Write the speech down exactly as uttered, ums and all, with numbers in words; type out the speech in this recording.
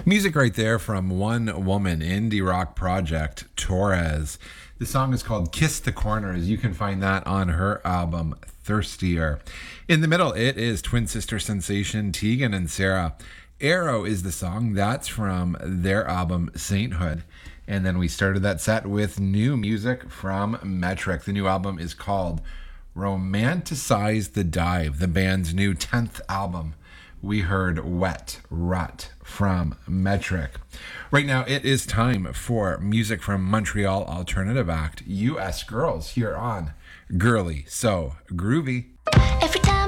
Music right there from One Woman indie rock project, Torres. The song is called Kiss the Corners. You can find that on her album, Thirstier. In the middle, it is twin sister sensation Tegan and Sara. Arrow is the song. That's from their album, Sainthood. And then we started that set with new music from Metric. The new album is called Romanticize the Dive, the band's new tenth album. We heard Wet Rut from Metric. Right now, it is time for music from Montreal alternative act U S Girls here on Girly So Groovy. Every time